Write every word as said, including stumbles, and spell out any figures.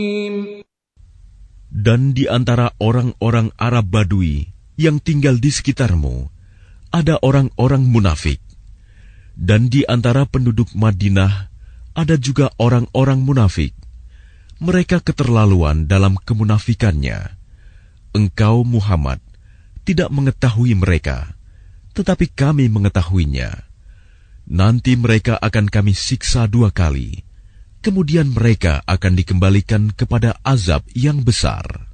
Dan di antara orang-orang Arab Badui yang tinggal di sekitarmu, ada orang-orang munafik. Dan di antara penduduk Madinah, ada juga orang-orang munafik. Mereka keterlaluan dalam kemunafikannya. Engkau, Muhammad, tidak mengetahui mereka, tetapi kami mengetahuinya. Nanti mereka akan kami siksa dua kali. Kemudian mereka akan dikembalikan kepada azab yang besar.